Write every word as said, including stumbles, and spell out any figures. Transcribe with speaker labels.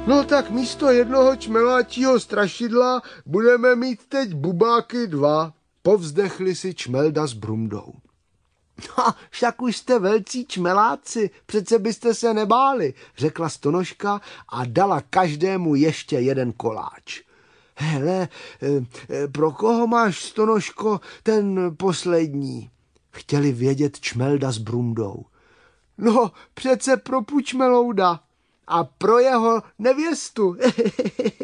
Speaker 1: No tak místo jednoho čmeláčího strašidla budeme mít teď bubáky dva, povzdechli si Čmelda s Brundou. No, však už jste velcí čmeláci, přece byste se nebáli, řekla Stonožka a dala každému ještě jeden koláč. Hele, pro koho máš, Stonožko, ten poslední? Chtěli vědět Čmelda s Brundou. No, přece pro Pučmelouda a pro jeho nevěstu.